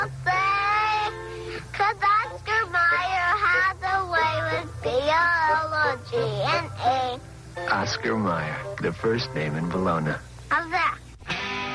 'Cause Oscar Mayer has a way with biology and A. Oscar Mayer, the first name in Bologna. How's that?